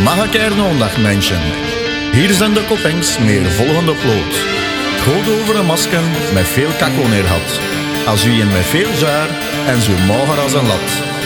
Dag mensen. Hier zijn de koppings met de volgende ploot. Het gaat over een masken met veel kakko neer had. Als u een met veel jaar en zo mager als een lat.